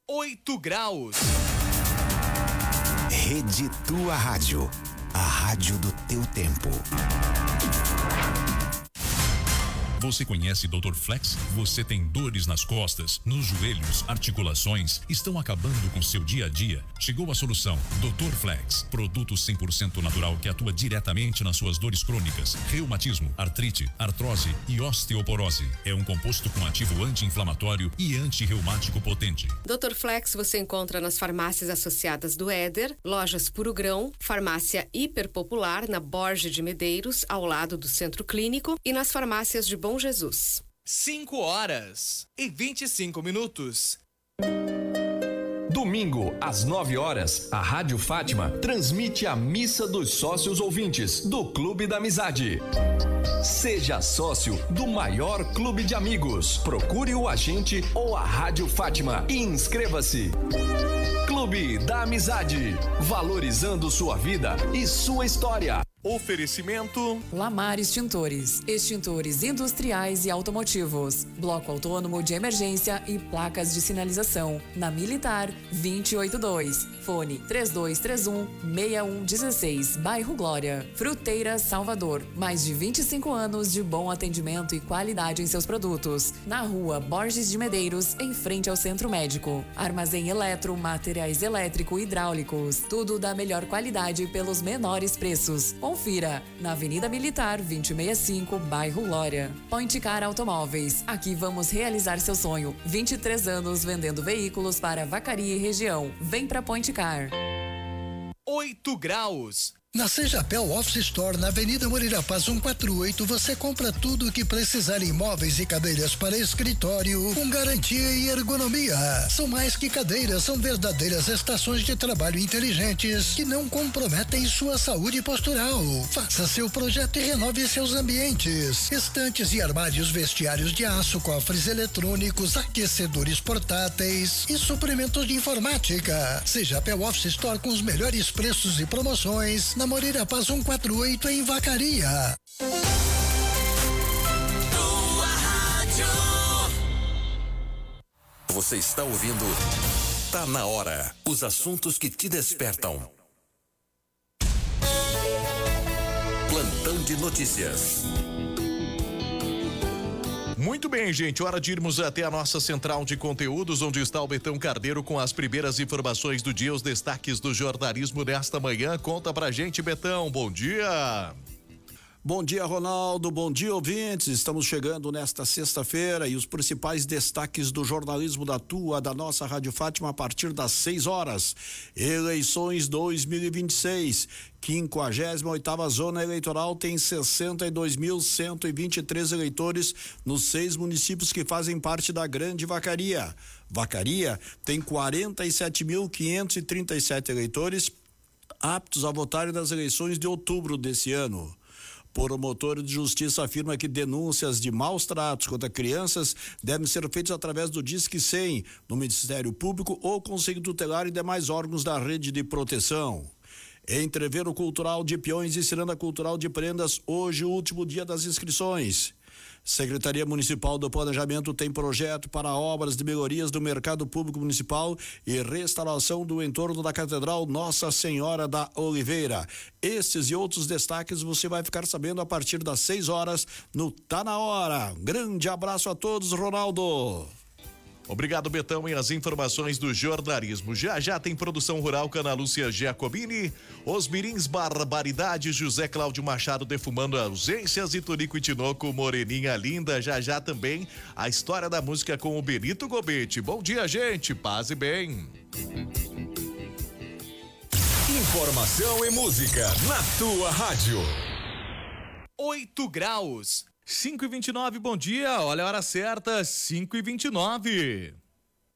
8 graus. Rede Tua Rádio, a rádio do teu tempo. Você conhece Dr. Flex? Você tem dores nas costas, nos joelhos, articulações, estão acabando com seu dia a dia? Chegou a solução. Dr. Flex, produto 100% natural que atua diretamente nas suas dores crônicas, reumatismo, artrite, artrose e osteoporose. É um composto com ativo anti-inflamatório e anti-reumático potente. Dr. Flex você encontra nas farmácias associadas do Éder, lojas Puro Grão, farmácia Hiperpopular na Borges de Medeiros, ao lado do Centro Clínico, e nas farmácias de Bom Jesus. 5h25. Domingo, às 9h, a Rádio Fátima transmite a Missa dos Sócios Ouvintes do Clube da Amizade. Seja sócio do maior clube de amigos. Procure o agente ou a Rádio Fátima e inscreva-se. Clube da Amizade, valorizando sua vida e sua história. Oferecimento Lamar Extintores, extintores industriais e automotivos, bloco autônomo de emergência e placas de sinalização, na Militar 282, fone 3231-6116, bairro Glória. Fruteira Salvador, mais de 25 anos de bom atendimento e qualidade em seus produtos, na rua Borges de Medeiros, em frente ao Centro Médico. Armazém Eletro, materiais elétrico e hidráulicos, tudo da melhor qualidade pelos menores preços. Confira, na Avenida Militar 265, bairro Glória. Point Car Automóveis, aqui vamos realizar seu sonho. 23 anos vendendo veículos para Vacaria e região. Vem pra Point Car. 8 graus. Na Sejapel Office Store, na Avenida Moreira Paz 148, você compra tudo o que precisar em móveis e cadeiras para escritório, com garantia e ergonomia. São mais que cadeiras, são verdadeiras estações de trabalho inteligentes que não comprometem sua saúde postural. Faça seu projeto e renove seus ambientes. Estantes e armários, vestiários de aço, cofres eletrônicos, aquecedores portáteis e suprimentos de informática. Sejapel Office Store com os melhores preços e promoções na Moreira Paz 148 em Vacaria. Tua Rádio. Você está ouvindo Tá na Hora. Os assuntos que te despertam. Plantão de notícias. Muito bem, gente, hora de irmos até a nossa central de conteúdos, onde está o Betão Carneiro com as primeiras informações do dia, os destaques do jornalismo desta manhã. Conta pra gente, Betão, bom dia. Bom dia, Ronaldo, bom dia, ouvintes. Estamos chegando nesta sexta-feira e os principais destaques do jornalismo da nossa Rádio Fátima a partir das 6h. Eleições 2026. 58ª Zona Eleitoral tem 62.123 eleitores nos 6 municípios que fazem parte da Grande Vacaria. Vacaria tem 47.537 eleitores aptos a votarem nas eleições de outubro desse ano. Promotor de Justiça afirma que denúncias de maus tratos contra crianças devem ser feitas através do Disque 100, no Ministério Público ou Conselho Tutelar e demais órgãos da rede de proteção. Entreveiro Cultural de Peões e Ciranda Cultural de Prendas, hoje o último dia das inscrições. Secretaria Municipal do Planejamento tem projeto para obras de melhorias do mercado público municipal e restauração do entorno da Catedral Nossa Senhora da Oliveira. Estes e outros destaques você vai ficar sabendo a partir das 6h no Tá na Hora. Grande abraço a todos, Ronaldo. Obrigado, Betão, e as informações do jornalismo. Já tem produção rural com Ana Lúcia Giacobini, Os Mirins Barbaridade, José Cláudio Machado defumando ausências e Tonico e Tinoco, Moreninha Linda. Já também a história da música com o Benito Gobete. Bom dia, gente, paz e bem. Informação e música na tua rádio. 8 graus. 5h29, bom dia, olha a hora certa, 5h29.